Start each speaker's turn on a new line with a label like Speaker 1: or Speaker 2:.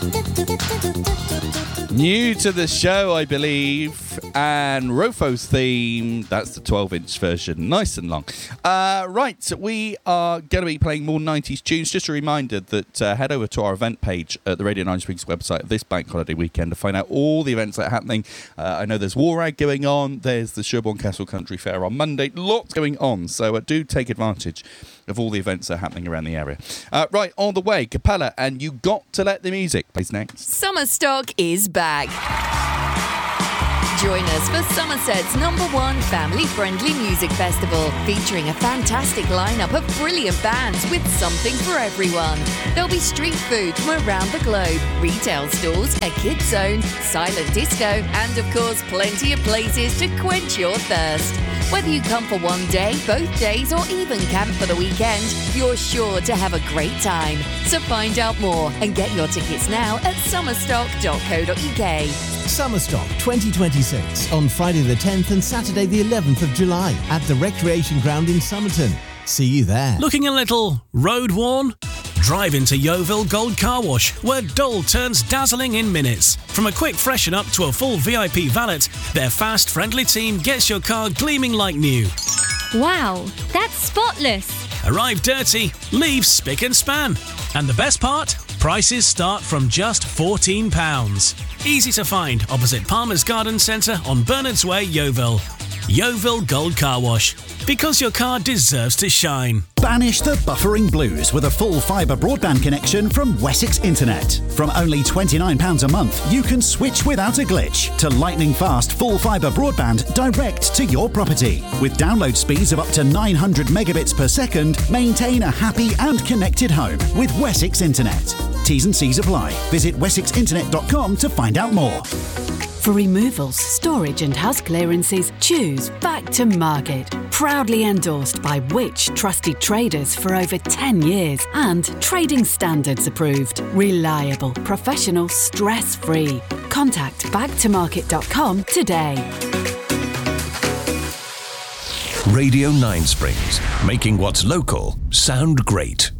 Speaker 1: New to the show, I believe, and Rofo's theme, that's the 12-inch version, nice and long. Right, we are going to be playing more 90s tunes. Just a reminder that head over to our event page at the Radio 9 Springs website this bank holiday weekend to find out all the events that are happening. I know there's Warrag going on, there's the Sherborne Castle Country Fair on Monday, lots going on, so do take advantage of all the events that are happening around the area. Right, on the way, Capella, and You Got to Let the Music plays next.
Speaker 2: Summer Stock is back. Join us for Somerset's #1 family-friendly music festival, featuring a fantastic lineup of brilliant bands with something for everyone. There'll be street food from around the globe, retail stores, a kids zone, silent disco, and of course plenty of places to quench your thirst. Whether you come for one day, both days, or even camp for the weekend, you're sure to have a great time. So find out more and get your tickets now at summerstock.co.uk.
Speaker 3: Summerstock 2026 on Friday the 10th and Saturday the 11th of July at the Recreation Ground in Somerton. See you there.
Speaker 4: Looking a little road worn? Drive into Yeovil Gold Car Wash, where dull turns dazzling in minutes. From a quick freshen up to a full VIP valet, their fast, friendly team gets your car gleaming like new.
Speaker 5: Wow, that's spotless.
Speaker 4: Arrive dirty, leave spick and span. And the best part? Prices start from just £14. Easy to find opposite Palmer's Garden Centre on Bernards Way, Yeovil. Yeovil Gold Car Wash, because your car deserves to shine.
Speaker 6: Banish the buffering blues with a full fibre broadband connection from Wessex Internet. From only £29 a month, you can switch without a glitch to lightning fast full fibre broadband direct to your property. With download speeds of up to 900 megabits per second, maintain a happy and connected home with Wessex Internet. T's and C's apply. Visit wessexinternet.com to find out more.
Speaker 7: For removals, storage and house clearances, choose Back to Market. Proudly endorsed by Which trusted traders for over 10 years and trading standards approved. Reliable, professional, stress-free. Contact backtomarket.com today.
Speaker 8: Radio 9 Springs, making what's local sound great.